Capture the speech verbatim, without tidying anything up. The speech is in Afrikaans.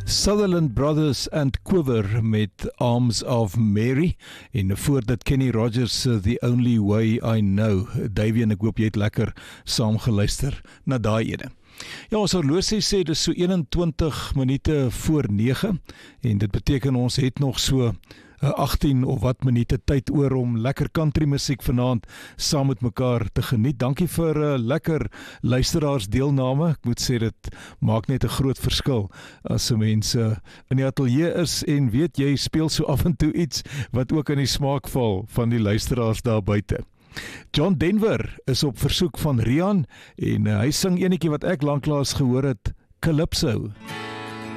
Sutherland Brothers and Quiver met Arms of Mary en voor dit Kenny Rogers The Only Way I Know. Davey, en ek hoop jy het lekker saam geluister na daai ene. Ja, ons horlosie sê dis so eenentwintig minute voor nege en dit beteken ons het nog so agttien of wat minute tyd oor om lekker country musiek vanaand saam met mekaar te geniet. Dankie vir uh, lekker luisteraars deelname. Ek moet sê dit maak net 'n groot verskil as 'n mens uh, in die ateljee is en weet jy speel so af en toe iets wat ook in die smaak val van die luisteraars daar buite. John Denver is op versoek van Rian en uh, hy sing enetjie wat ek lanklaas gehoor het, Calypso.